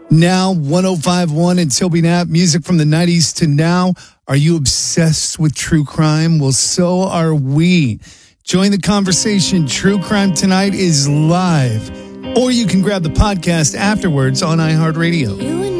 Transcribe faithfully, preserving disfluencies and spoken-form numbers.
Now, one oh five point one and Toby Knapp, music from the nineties to now. Are you obsessed with true crime? Well, so are we. Join the conversation. True Crime Tonight is live. Or you can grab the podcast afterwards on iHeartRadio.